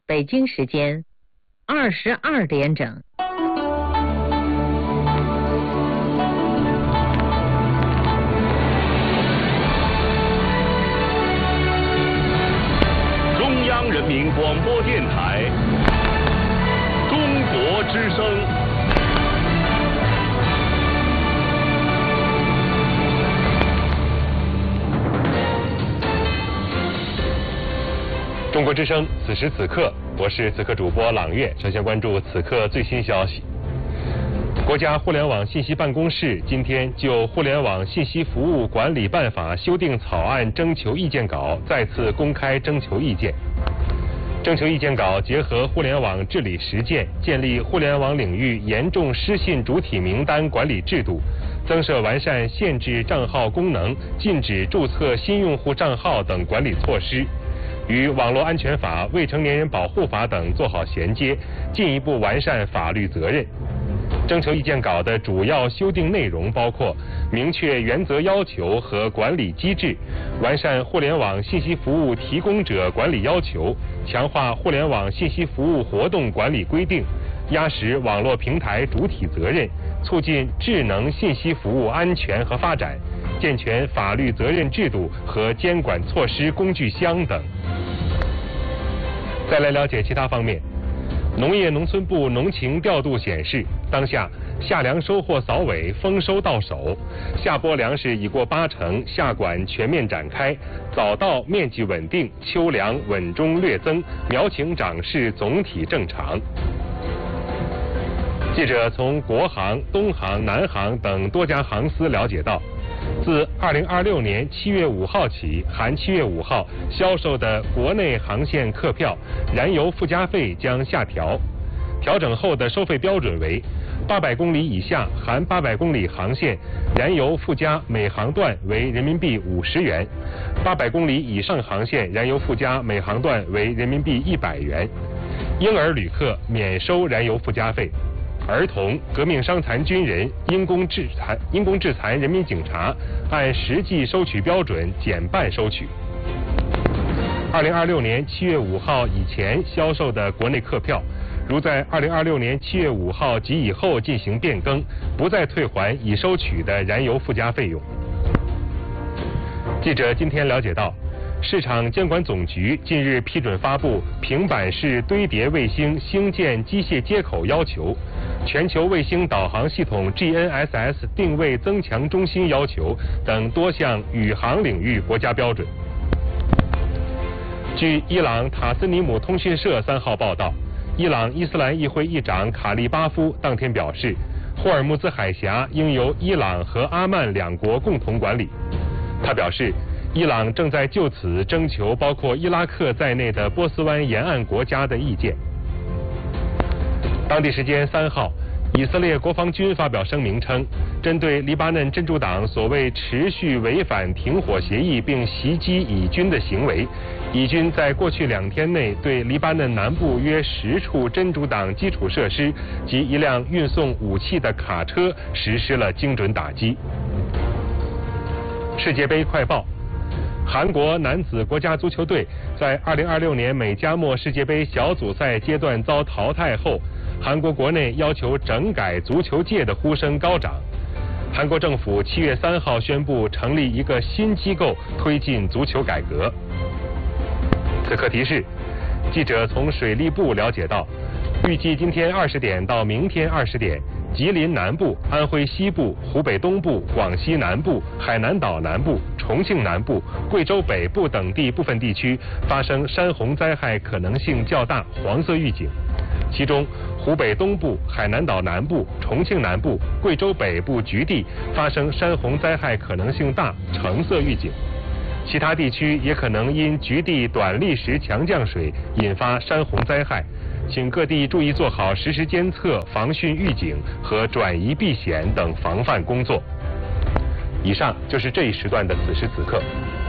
北京时间22点整。 中央人民广播电台中国之声。中国之声，此时此刻，我是此刻主播朗月。首先关注此刻最新消息。国家互联网信息办公室今天就《互联网信息服务管理办法》修订草案征求意见稿再次公开征求意见。征求意见稿结合互联网治理实践，建立互联网领域严重失信主体名单管理制度，增设完善限制账号功能、禁止注册新用户账号等管理措施，与网络安全法、未成年人保护法等做好衔接，进一步完善法律责任。征求意见稿的主要修订内容包括明确原则要求和管理机制，完善互联网信息服务提供者管理要求，强化互联网信息服务活动管理规定，压实网络平台主体责任，促进智能信息服务安全和发展，健全法律责任制度和监管措施工具箱等。再来了解其他方面。农业农村部农情调度显示，当下夏粮收获扫尾，丰收到手，夏播粮食已过80%，夏管全面展开，早稻面积稳定，秋粮稳中略增，苗情长势总体正常。记者从国航、东航、南航等多家航司了解到，自2026年7月5号起，含7月5号销售的国内航线客票，燃油附加费将下调。调整后的收费标准为800公里以下含800公里航线，燃油附加每航段为人民币50元；800公里以上航线，燃油附加每航段为人民币100元。婴儿旅客免收燃油附加费。儿童、革命伤残军人、因公致残人民警察按实际收取标准减半收取。2026年7月5号以前销售的国内客票，如在2026年7月5号及以后进行变更，不再退还已收取的燃油附加费用。记者今天了解到，市场监管总局近日批准发布平板式堆叠卫星星舰机械接口要求、全球卫星导航系统 GNSS 定位增强中心要求等多项宇航领域国家标准。据伊朗塔斯尼姆通讯社3号报道，伊朗伊斯兰议会议长卡利巴夫当天表示，霍尔木兹海峡应由伊朗和阿曼两国共同管理。他表示，伊朗正在就此征求包括伊拉克在内的波斯湾沿岸国家的意见。当地时间3号，以色列国防军发表声明称，针对黎巴嫩真主党所谓持续违反停火协议并袭击以军的行为，以军在过去2天内对黎巴嫩南部约10处真主党基础设施及一辆运送武器的卡车实施了精准打击。世界杯快报。韩国男子国家足球队在2026年美加墨世界杯小组赛阶段遭淘汰后，韩国国内要求整改足球界的呼声高涨。韩国政府7月3号宣布成立一个新机构，推进足球改革。此刻提示，记者从水利部了解到，预计今天20点到明天20点，吉林南部、安徽西部、湖北东部、广西南部、海南岛南部、重庆南部、贵州北部等地部分地区发生山洪灾害可能性较大黄色预警，其中湖北东部、海南岛南部、重庆南部、贵州北部局地发生山洪灾害可能性大橙色预警，其他地区也可能因局地短砾石强降水引发山洪灾害，请各地注意做好实时监测、防汛预警和转移避险等防范工作。以上就是这一时段的此时此刻。